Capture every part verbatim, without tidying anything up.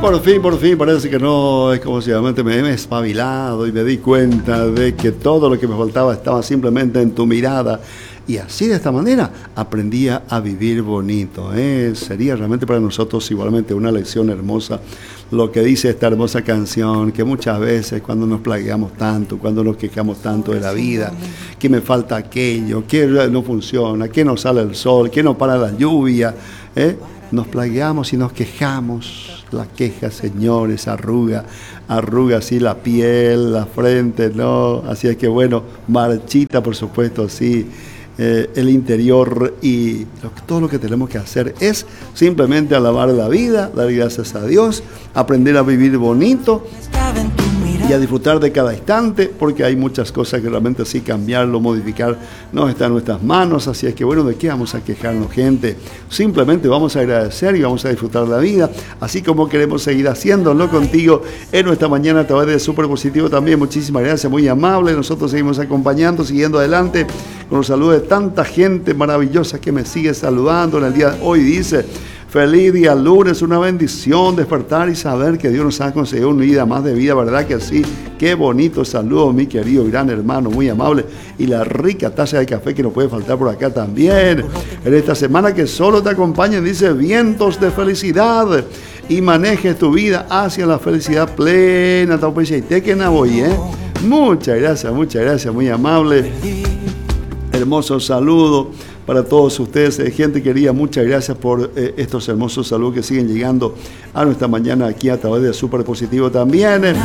por fin, por fin, parece que no, es como si realmente me he espabilado y me di cuenta de que todo lo que me faltaba estaba simplemente en tu mirada. Y así, de esta manera, aprendía a vivir bonito. ¿eh? Sería realmente para nosotros igualmente una lección hermosa lo que dice esta hermosa canción, que muchas veces cuando nos plagueamos tanto, cuando nos quejamos tanto de la vida, que me falta aquello, que no funciona, que no sale el sol, que no para la lluvia, ¿eh? nos plagueamos y nos quejamos. La queja, señores, arruga, arruga así la piel, la frente, ¿no? Así es que bueno, marchita, por supuesto, sí. Eh, el interior y lo, todo lo que tenemos que hacer es simplemente alabar la vida, dar gracias a Dios, aprender a vivir bonito y a disfrutar de cada instante, porque hay muchas cosas que realmente sí cambiarlo, modificar, no está en nuestras manos. Así es que bueno, ¿de qué vamos a quejarnos, gente? Simplemente vamos a agradecer y vamos a disfrutar la vida, así como queremos seguir haciéndolo contigo en nuestra mañana a través de Super Positivo también. Muchísimas gracias, muy amable. Nosotros seguimos acompañando, siguiendo adelante con los saludos de tanta gente maravillosa que me sigue saludando en el día de hoy. Dice: feliz día lunes, una bendición despertar y saber que Dios nos ha concedido una vida más de vida, ¿verdad que sí? Qué bonito saludo, mi querido gran hermano, muy amable. Y la rica taza de café que no puede faltar por acá también. En esta semana que solo te acompañen, dice, vientos de felicidad y manejes tu vida hacia la felicidad plena. ¿eh? Muchas gracias, muchas gracias, muy amable. Hermoso saludo para todos ustedes, eh, gente querida, muchas gracias por eh, estos hermosos saludos que siguen llegando a nuestra mañana aquí a través de Super Positivo también. Eh.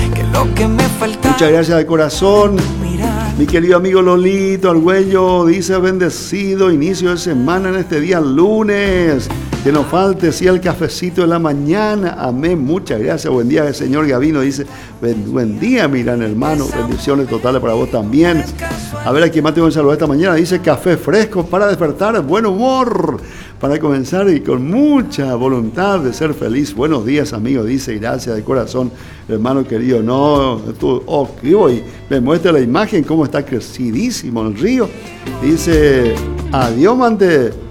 Muchas gracias de corazón. Mi querido amigo Lolito Argüello dice: bendecido inicio de semana en este día lunes. Que nos falte, sí, el cafecito de la mañana. Amén. Muchas gracias. Buen día, el señor Gavino dice: buen, buen día, mi gran hermano. Bendiciones totales para vos también. A ver, aquí más tengo un saludo esta mañana. Dice: café fresco para despertar, buen humor, para comenzar y con mucha voluntad de ser feliz. Buenos días, amigo. Dice: gracias de corazón, hermano querido. No, tú, oh, hoy me muestra la imagen, cómo está crecidísimo el río. Dice: adiós, mante.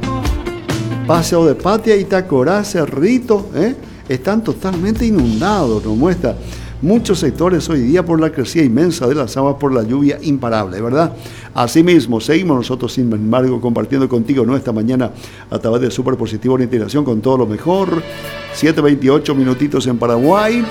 Paseo de Patia, Itacorá, Cerrito, ¿eh? están totalmente inundados, nos muestra muchos sectores hoy día por la crecida inmensa de las aguas por la lluvia imparable, ¿verdad? Asimismo, seguimos nosotros, sin embargo, compartiendo contigo nuestra mañana a través de Super Positivo, una integración con todo lo mejor. siete veintiocho minutitos en Paraguay.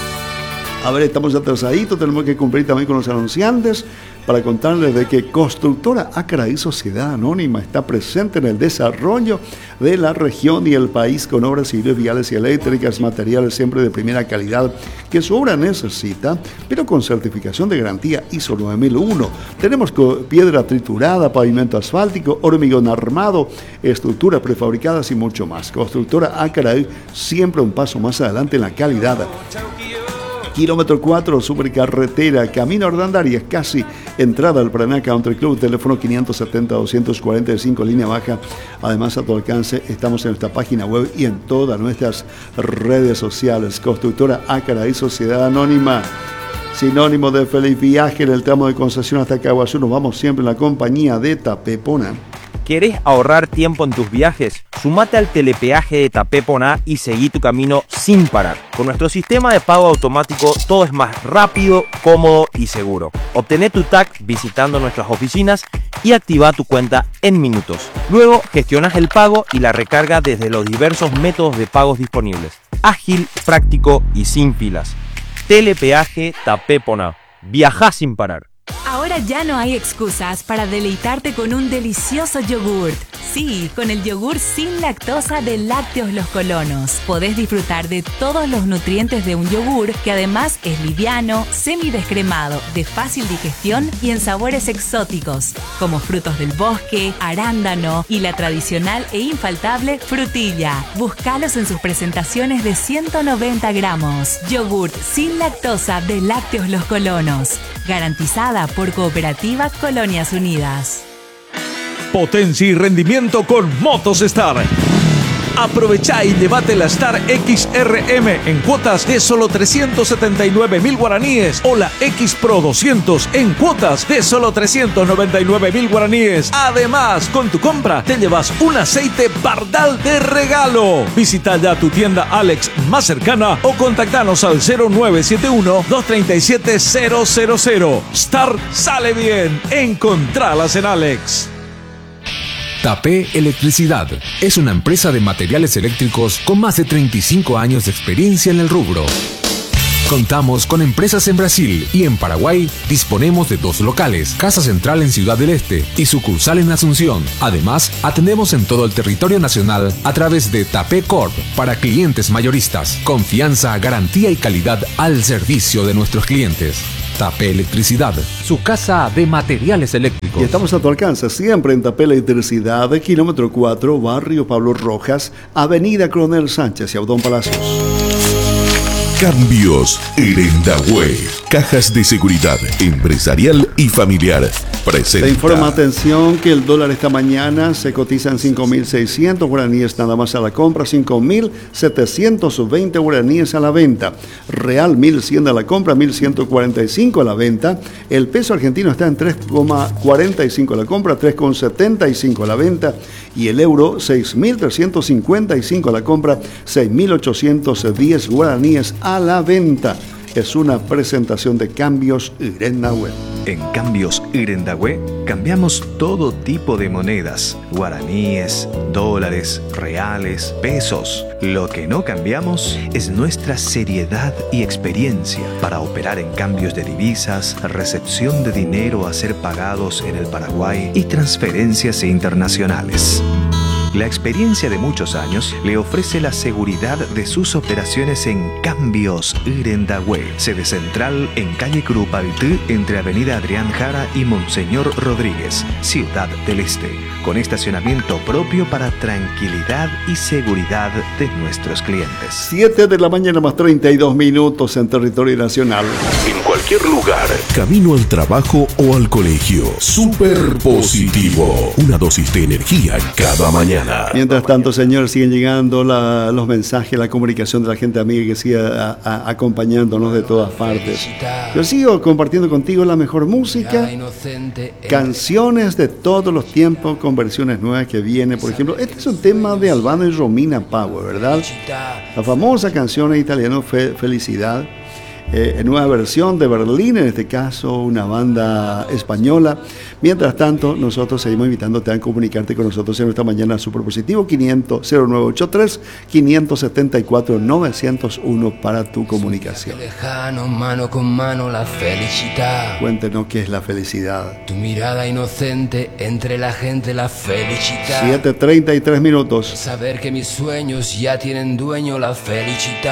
A ver, estamos atrasaditos, tenemos que cumplir también con los anunciantes para contarles de que Constructora Acaraí Sociedad Anónima está presente en el desarrollo de la región y el país con obras civiles, viales y eléctricas, materiales siempre de primera calidad que su obra necesita, pero con certificación de garantía I S O nueve mil uno. Tenemos piedra triturada, pavimento asfáltico, hormigón armado, estructuras prefabricadas y mucho más. Constructora Acaraí, siempre un paso más adelante en la calidad. Kilómetro cuatro, supercarretera, camino Ordandarias, casi entrada al Paraná Country Club, teléfono quinientos setenta, doscientos cuarenta y cinco, línea baja. Además, a tu alcance, estamos en nuestra página web y en todas nuestras redes sociales. Constructora Acaraí Sociedad Anónima, sinónimo de feliz viaje en el tramo de concesión hasta Caguazú. Nos vamos siempre en la compañía de Tapepona. ¿Querés ahorrar tiempo en tus viajes? Sumate al telepeaje de Tapepona y seguí tu camino sin parar. Con nuestro sistema de pago automático todo es más rápido, cómodo y seguro. Obtené tu T A C visitando nuestras oficinas y activa tu cuenta en minutos. Luego gestionas el pago y la recarga desde los diversos métodos de pagos disponibles. Ágil, práctico y sin filas. Telepeaje Tapepona. Viajá sin parar. Ahora ya no hay excusas para deleitarte con un delicioso yogurt. Sí, con el yogur sin lactosa de Lácteos Los Colonos. Podés disfrutar de todos los nutrientes de un yogur que además es liviano, semidescremado, de fácil digestión y en sabores exóticos, como frutos del bosque, arándano y la tradicional e infaltable frutilla. Búscalos en sus presentaciones de ciento noventa gramos. Yogurt sin lactosa de Lácteos Los Colonos. Garantizada por Cooperativa Colonias Unidas. Potencia y rendimiento con Motostar. Aprovechá y llévate la Star X R M en cuotas de solo trescientos setenta y nueve mil guaraníes o la X Pro doscientos en cuotas de solo trescientos noventa y nueve mil guaraníes. Además, con tu compra te llevas un aceite Pardal de regalo. Visita ya tu tienda Alex más cercana o contactanos al cero nueve siete uno, dos tres siete, cero cero cero. Star sale bien. Encontralas en Alex. Tapé Electricidad es una empresa de materiales eléctricos con más de treinta y cinco años de experiencia en el rubro. Contamos con empresas en Brasil y en Paraguay. Disponemos de dos locales, Casa Central en Ciudad del Este y sucursal en Asunción. Además, atendemos en todo el territorio nacional a través de Tapé Corp para clientes mayoristas. Confianza, garantía y calidad al servicio de nuestros clientes. Tapé Electricidad, su casa de materiales eléctricos. Y estamos a tu alcance siempre en Tapé Electricidad, de kilómetro cuatro, barrio Pablo Rojas, avenida Coronel Sánchez y Audón Palacios. Cambios Irendahue. Cajas de seguridad empresarial y familiar. Presenta. Te informa, atención, que el dólar esta mañana se cotiza en cinco mil seiscientos guaraníes nada más a la compra, cinco mil setecientos veinte guaraníes a la venta. Real mil cien a la compra, mil ciento cuarenta y cinco a la venta. El peso argentino está en tres coma cuarenta y cinco a la compra, tres coma setenta y cinco a la venta. Y el euro, seis mil trescientos cincuenta y cinco a la compra, seis mil ochocientos diez guaraníes a la venta. Es una presentación de Cambios Irendahue. En Cambios Irendahue cambiamos todo tipo de monedas: guaraníes, dólares, reales, pesos. Lo que no cambiamos es nuestra seriedad y experiencia para operar en cambios de divisas, recepción de dinero a ser pagados en el Paraguay y transferencias internacionales. La experiencia de muchos años le ofrece la seguridad de sus operaciones en Cambios Irendahue, sede central en calle Curupaytí, entre avenida Adrián Jara y Monseñor Rodríguez, Ciudad del Este, con estacionamiento propio para tranquilidad y seguridad de nuestros clientes. siete de la mañana más treinta y dos minutos en territorio nacional. En cualquier lugar, camino al trabajo o al colegio. Super positivo. Una dosis de energía cada mañana. Mientras tanto, señores, siguen llegando la, los mensajes, la comunicación de la gente amiga que sigue a, a, acompañándonos de todas partes. Yo sigo compartiendo contigo la mejor música, canciones de todos los tiempos con versiones nuevas que vienen. Por ejemplo, este es un tema de Albano y Romina Power, ¿verdad? La famosa canción en italiano Fe, Felicidad. Eh, en nueva versión de Berlín, en este caso una banda española. Mientras tanto, nosotros seguimos invitándote a comunicarte con nosotros en esta mañana Super Positivo quinientos, cero nueve ocho tres, quinientos setenta y cuatro, novecientos uno para tu comunicación. Lejano, mano con mano, la felicidad. Cuéntenos qué es la felicidad. Tu mirada inocente entre la gente, la felicidad. siete treinta y tres minutos. Saber que mis sueños ya tienen dueño, la felicidad.